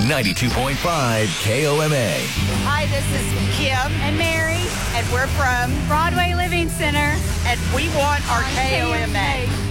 92.5 KOMA. Hi, this is Kim, and Mary, and we're from Broadway Living Center, and we want our on KOMA.